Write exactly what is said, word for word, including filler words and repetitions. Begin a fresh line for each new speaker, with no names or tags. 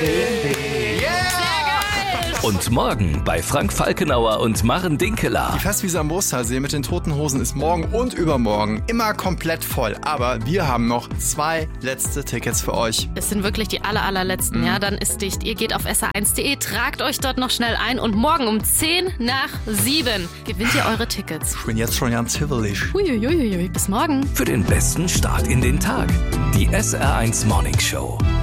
Und morgen bei Frank Falkenauer und Maren Dinkeler.
Die Festwiese am Brusthalsee mit den Toten Hosen ist morgen und übermorgen immer komplett voll. Aber wir haben noch zwei letzte Tickets für euch.
Es sind wirklich die aller, allerletzten, mhm. ja, dann ist dicht. Ihr geht auf S R eins punkt de, tragt euch dort noch schnell ein und morgen um zehn nach sieben gewinnt ihr eure Tickets.
Ich bin jetzt schon ganz hibbelig.
Uiuiuiui, bis morgen.
Für den besten Start in den Tag. Die S R eins Morning Show.